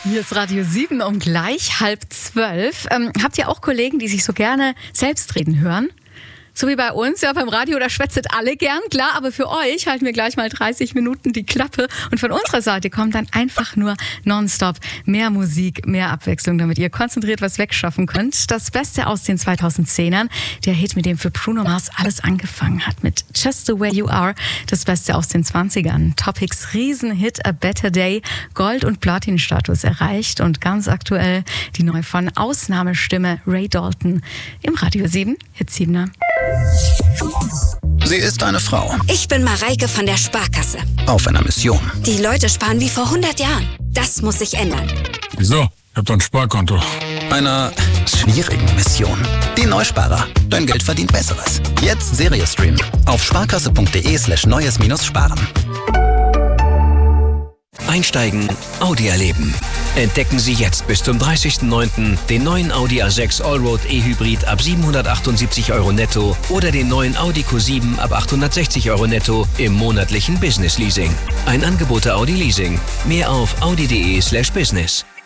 Hier ist Radio 7 um gleich 11:30. Habt ihr auch Kollegen, die sich so gerne selbst reden hören? So wie bei uns, ja, beim Radio, da schwätzet alle gern, klar, aber für euch halten wir gleich mal 30 Minuten die Klappe und von unserer Seite kommt dann einfach nur nonstop mehr Musik, mehr Abwechslung, damit ihr konzentriert was wegschaffen könnt. Das Beste aus den 2010ern, der Hit, mit dem für Bruno Mars alles angefangen hat, mit Just the Way You Are, das Beste aus den 20ern, Topics Riesenhit A Better Day, Gold- und Platin-Status erreicht und ganz aktuell die neue von Ausnahmestimme Ray Dalton im Radio 7, Hit 7er. Sie ist eine Frau. Ich bin Mareike von der Sparkasse. Auf einer Mission. Die Leute sparen wie vor 100 Jahren. Das muss sich ändern. Wieso? Ich hab doch ein Sparkonto. Einer schwierigen Mission. Die Neusparer. Dein Geld verdient Besseres. Jetzt Serie streamen. Auf sparkasse.de/neues-sparen. Einsteigen, Audi erleben. Entdecken Sie jetzt bis zum 30.09. den neuen Audi A6 Allroad E-Hybrid ab 778 € netto oder den neuen Audi Q7 ab 860 € netto im monatlichen Business Leasing. Ein Angebot der Audi Leasing. Mehr auf audi.de/business.